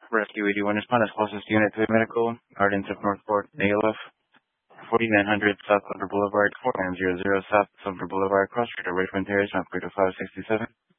Rescue 81 respondents closest unit to a medical, Gardens of Northport, ALF, 4900 South Silver Boulevard, 4900 South Silver Boulevard, Cross Street, Richmond Terrace, North 567.